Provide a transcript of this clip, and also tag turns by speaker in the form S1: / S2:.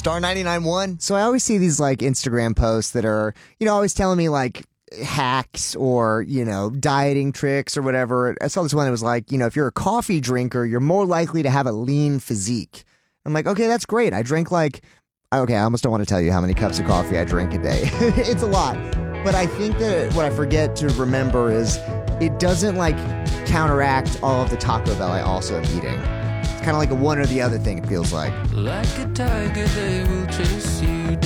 S1: Star 99.1.
S2: So I always see these like Instagram posts that are, always telling me like hacks or, dieting tricks or whatever. I saw this one that was like, if you're a coffee drinker, you're more likely to have a lean physique. I'm like, okay, that's great. I drink I almost don't want to tell you how many cups of coffee I drink a day. It's a lot. But I think that what I forget to remember is it doesn't like counteract all of the Taco Bell I also am eating. It's kind of like a one or the other thing, it feels like.
S3: Like a tiger, they will chase you